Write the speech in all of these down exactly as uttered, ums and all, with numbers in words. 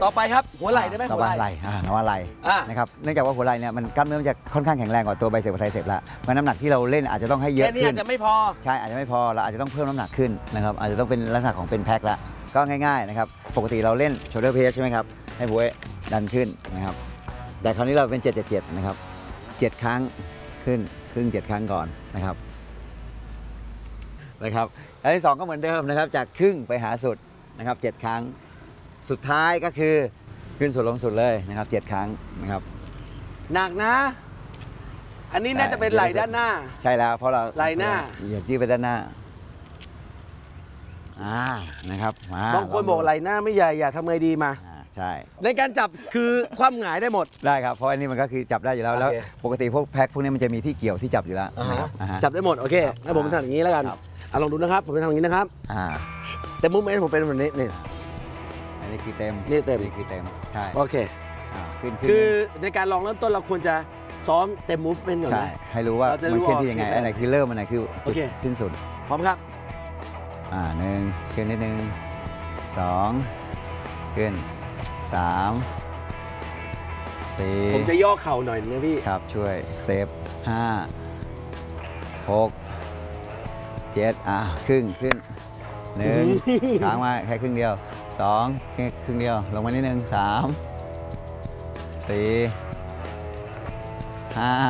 ต่อไปครับหัวไหล่ได้ไหมหัวไหล่อ่าหัวไหล่นะครับเนื่องจากว่าหัวไหล่เนี่ยมันกล้ามเนื้อมันจะค่อนข้างแข็งแรงกว่าตัวไบเซปกับไทรเซปละมันน้ำหนักที่เราเล่นอาจจะต้องให้เยอะขึ้นแค่นี้อาจจะไม่พอใช่อาจจะไม่พอเราอาจจะต้องเพิ่มน้ำหนักขึ้นนะครับอาจจะต้องเป็นลักษณะของเป็นแพ็คละก็ง่ายๆนะครับปกติเราเล่นโชเดอร์เพสใช่ไหมครับให้บวยดันขึ้นนะครับแต่คราวนี้เราเป็นเจ็ด เจ็ด เจ็ดนะครับเจ็ดครั้งขึ้นครึ่งเจ็ดครั้งก่อนนะครับนะครับอันที่สองก็เหมือนเดิมนะครับจากครึ่งไปหาสุดนะครับเจ็ดครั้งสุดท้ายก็คือขึ้นสุดลงสุดเลยนะครับเจ็ดครั้งนะครับหนักนะอันนี้น่าจะเป็นไหล่ด้านหน้าใช่แล้วเพราะเราไหล่หน้าเหยียบยืดไปด้านหน้าอ่านะครับบางคนบอกไหล่หน้าไม่ใหญ่อย่าทำไงดีมาใช่ในการจับคือคว่ำหงายได้หมดได้ครับเพราะอันนี้มันก็คือจับได้อยู่แล้วแล้วปกติพวกแพ็คพวกนี้มันจะมีที่เกี่ยวที่จับอยู่แล้วจับได้หมดโอเคงั้นผมทำอย่างนี้แล้วกันเอาลองดูนะครับผมจะทำอย่างนี้นะครับแต่มุมเอ็นผมเป็นแบบนี้นี่อันนี้คือเต็มนี่เต็มนี่คือเต็มใช่โอเคคือในการลองเริ่มต้นเราควรจะซ้อมเต็มมูฟเป็นก่อนใช่ให้รู้ว่ามันเคลื่อนที่ยังไงอันไหนคือเริ่มอันไหนคือจุดสิ้นสุดพร้อมครับอ่าหนึ่งขึ้นนิดนึงสองขึ้นสามสี่ผมจะย่อเข่าหน่อยนะพี่ครับช่วยเซฟห้าหกเจ็ดอ่ะครึ่งขึ้นหนึ่งค้างมาแค่ครึ่งเดียวสองแค่ครึ่งเดียวลงมานิดนึงสามสี่ห้า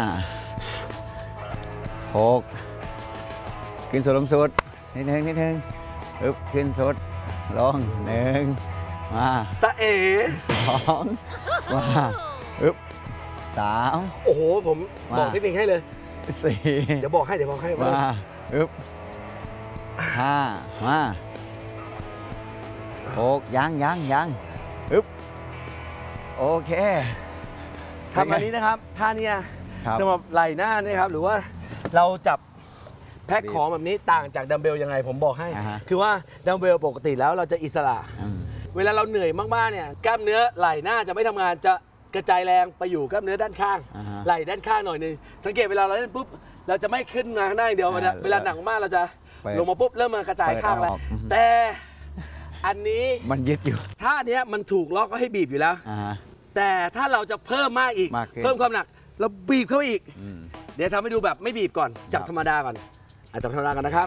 หกขึ้นสุดลงสุดนิดนึงนิดนึงอึ๊บขึ้นสุดลงหนึ่งมาตาเอ๋สองมาอึ๊บสามโอ้โหผมบอกเทคนิคให้เลยสี่เดี๋ยวบอกให้เดี๋ยวบอกให้มาอึ๊บห้ามาหกยังยังยังอึ๊บโอเคทำอันนี้นะครับท่านี้สำหรับไหล่หน้านี่ครับหรือว่าเราจับแพ็คของแบบนี้ต่างจากดัมเบลยังไงผมบอกให้คือว่าดัมเบลปกติแล้วเราจะอิสระเวลาเราเหนื่อยมากๆเนี่ยกล้ามเนื้อไหล่หน้าจะไม่ทำงานจะกระจายแรงไปอยู่กล้ามเนื้อด้านข้างไหล่ด้านข้างหน่อยนึงสังเกตเวลาเราเล่นปุ๊บเราจะไม่ขึ้นมาข้างหน้าเดียวเวลาหนักมากเราจะลงมาปุ๊บเริ่มมากระจายข้างแล้วแต่อันนี้มันยึดอยู่ท่านี้มันถูกล็อกให้บีบอยู่แล้วแต่ถ้าเราจะเพิ่มมากอีกเพิ่มความหนักเราบีบเข้าไปอีกเดี๋ยวทำให้ดูแบบไม่บีบก่อนจับธรรมดาก่อนจับธรรมดากันนะครับ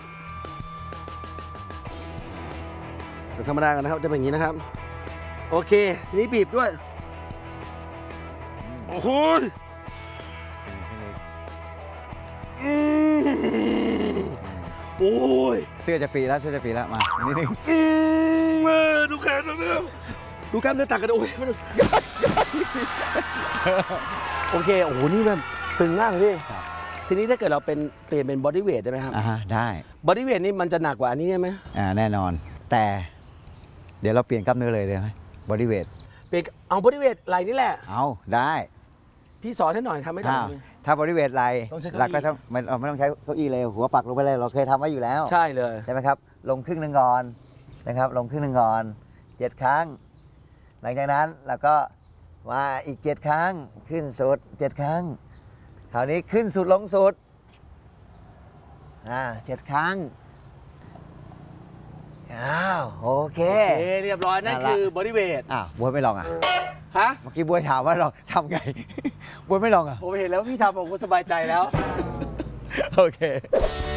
จับธรรมดากันนะครับจะเป็นอย่างนี้นะครับโอเคนี่บีบด้วยโอ้โหโอ้ยเสื้อจะปีแล้วเสื้อจะปีแล้วมานิดนึงดูแขนดูเนื้อดูกล้ามเนื้อต่างกันโอ้ยโอเคโอ้โหนี่แบบตึงมากเลยพี่ทีนี้ถ้าเกิดเราเป็นเปลี่ยนเป็นบอดี้เวทได้ไหมครับอ่าได้บอดี้เวทนี่มันจะหนักกว่าอันนี้ใช่ไหมอ่าแน่นอนแต่เดี๋ยวเราเปลี่ยนกล้ามเนื้อเลยได้ไหมบอดี้เวทเปลี่ยนเอาบอดี้เวทไหล่นี่แหละเอาได้พี่สอนให้หน่อยทำไม่ได้ถ้าบอดี้เวทไหล่เราก็ต้องเราไม่ต้องใช้เก้าอี้เลยหัวปักลงไปเลยเราเคยทำไว้อยู่แล้วใช่เลยใช่ไหมครับลงครึ่งหนึ่งก่อนนะครับลงครึ่งหนึ่งก่อนเจ็ดครั้งหลังจากนั้นเราก็มาอีกเจ็ดครั้งขึ้นสุดเจ็ดครั้งคราวนี้ขึ้นสุดลงสุดอ่าเจ็ดครั้งอ้าวโอเคเรียบร้อยนั่นคือบอดี้เวทอ้าวบวยไม่ลองอ่ะฮะเมื่อกี้บวยถามว่าลองทำไงบวยไม่ลองอ่ะผมเห็นแล้วพี่ทำผมก็สบายใจแล้วโอเค